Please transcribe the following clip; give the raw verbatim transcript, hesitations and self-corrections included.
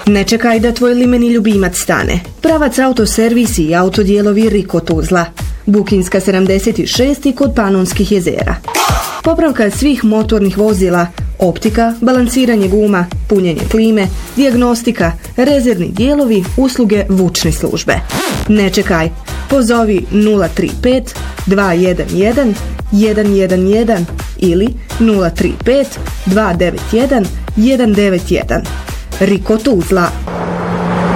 Ne čekaj da tvoj limeni ljubimac stane. Pravac autoservis i autodijelovi Riko Tuzla. Bukinska sedamdeset šest kod Panonskih jezera. Popravka svih motornih vozila, optika, balansiranje guma, punjenje klime, dijagnostika, rezervni dijelovi, usluge vučne službe. Ne čekaj, pozovi nula tri pet dva jedan jedan jedan jedan jedan ili nula tri pet dva devet jedan jedan devet jedan. Riko Tuzla.